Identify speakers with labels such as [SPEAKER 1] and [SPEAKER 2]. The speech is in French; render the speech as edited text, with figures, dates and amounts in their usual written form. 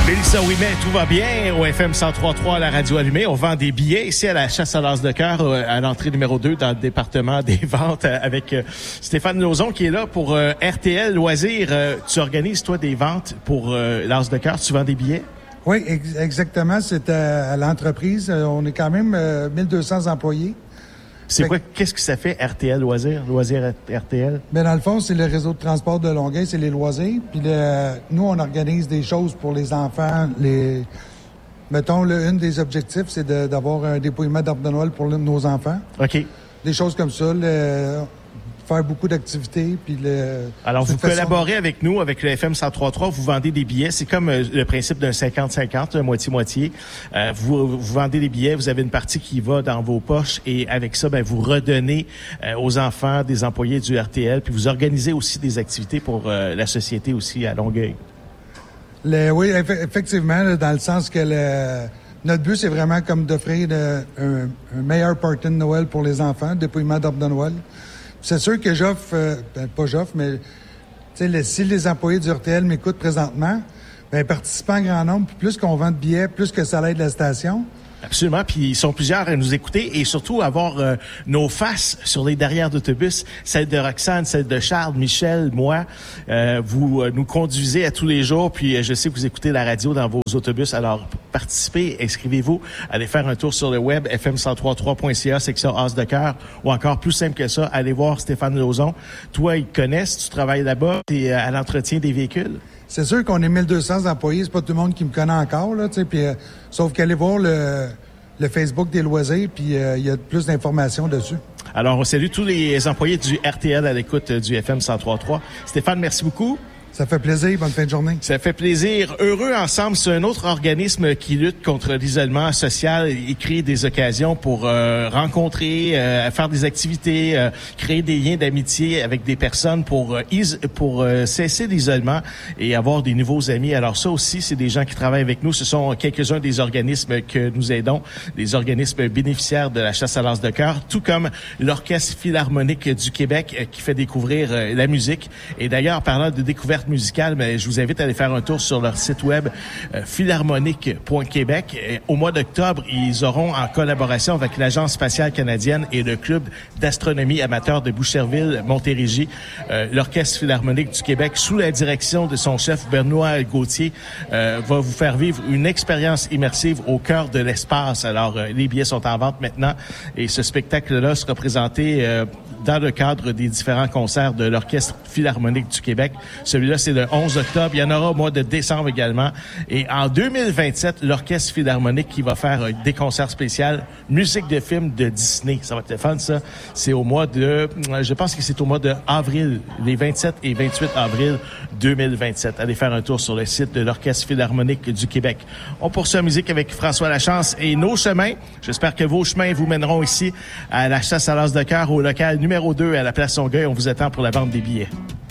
[SPEAKER 1] Mélissa Ouimet, tout va bien au FM 103.3 à la radio allumée. On vend des billets ici à la chasse à l'as de cœur à l'entrée numéro 2 dans le département des ventes avec Stéphane Lauzon qui est là pour RTL Loisirs. Tu organises, toi, des ventes pour l'as de cœur. Tu vends des billets?
[SPEAKER 2] Oui, exactement. C'est à l'entreprise. On est quand même 1200 employés.
[SPEAKER 1] Qu'est-ce que ça fait RTL Loisirs RTL?
[SPEAKER 2] Ben dans le fond, c'est le réseau de transport de Longueuil, c'est les loisirs. Puis nous, on organise des choses pour les enfants. Mettons, un des objectifs, c'est d'avoir un dépouillement d'arbre de Noël pour nos enfants.
[SPEAKER 1] OK.
[SPEAKER 2] Des choses comme ça, faire beaucoup d'activités. Puis
[SPEAKER 1] Alors, vous collaborez avec nous, avec le FM 103.3, vous vendez des billets. C'est comme le principe d'un 50-50, moitié-moitié. Vous vendez des billets, vous avez une partie qui va dans vos poches et avec ça, vous redonnez aux enfants des employés du RTL, puis vous organisez aussi des activités pour la société aussi à Longueuil.
[SPEAKER 2] Oui, effectivement, là, dans le sens que notre but, c'est vraiment comme d'offrir un meilleur party de Noël pour les enfants, dépouillement d'arbre de Noël. C'est sûr que mais si les employés du RTL m'écoutent présentement, participant en grand nombre, puis plus qu'on vend de billets, plus que ça l'aide la station.
[SPEAKER 1] Absolument, puis ils sont plusieurs à nous écouter et surtout avoir nos faces sur les derrières d'autobus, celle de Roxane, celle de Charles, Michel, moi. Vous nous conduisez à tous les jours, puis je sais que vous écoutez la radio dans vos autobus, alors participez, inscrivez-vous, allez faire un tour sur le web fm1033.ca, section As de cœur, ou encore plus simple que ça, allez voir Stéphane Lauzon. Toi, ils te connaissent, tu travailles là-bas, tu es à l'entretien des véhicules.
[SPEAKER 2] C'est sûr qu'on est 1200 employés, c'est pas tout le monde qui me connaît encore, là, tu sais, puis sauf qu'allez voir le Facebook des loisirs, puis il y a plus d'informations dessus. Alors,
[SPEAKER 1] on salue tous les employés du RTL à l'écoute du FM 103.3. Stéphane, merci beaucoup.
[SPEAKER 2] Ça fait plaisir. Bonne fin de journée.
[SPEAKER 1] Ça fait plaisir. Heureux Ensemble, c'est un autre organisme qui lutte contre l'isolement social et crée des occasions pour rencontrer, faire des activités, créer des liens d'amitié avec des personnes pour cesser l'isolement et avoir des nouveaux amis. Alors ça aussi, c'est des gens qui travaillent avec nous. Ce sont quelques-uns des organismes que nous aidons, des organismes bénéficiaires de la chasse à l'as de cœur, tout comme l'Orchestre Philharmonique du Québec qui fait découvrir la musique. Et d'ailleurs, parlant de découverte musicale, mais je vous invite à aller faire un tour sur leur site web philharmonique.québec. Au mois d'octobre, ils auront en collaboration avec l'Agence spatiale canadienne et le Club d'astronomie amateur de Boucherville-Montérégie, l'Orchestre Philharmonique du Québec, sous la direction de son chef Benoît Gauthier, va vous faire vivre une expérience immersive au cœur de l'espace. Alors, les billets sont en vente maintenant et ce spectacle-là sera présenté dans le cadre des différents concerts de l'Orchestre Philharmonique du Québec. Celui-là, c'est le 11 octobre. Il y en aura au mois de décembre également. Et en 2027, l'Orchestre Philharmonique qui va faire des concerts spéciaux, musique de films de Disney. Ça va être le fun, ça. C'est au mois de... Je pense que c'est au mois de avril, les 27 et 28 avril 2027. Allez faire un tour sur le site de l'Orchestre Philharmonique du Québec. On poursuit la musique avec François Lachance et nos chemins. J'espère que vos chemins vous mèneront ici à la chasse à l'as de cœur au local numéro 2 à la place Longueuil. On vous attend pour la vente des billets.